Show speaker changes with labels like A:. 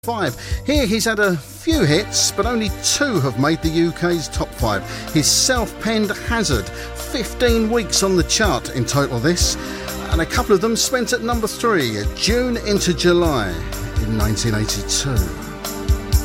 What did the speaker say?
A: 5. Here he's had a few hits, but only 2 have made the UK's top 5. His self-penned Hazard, 15 weeks on the chart in total this, and a couple of them spent at number 3, June into July in 1982.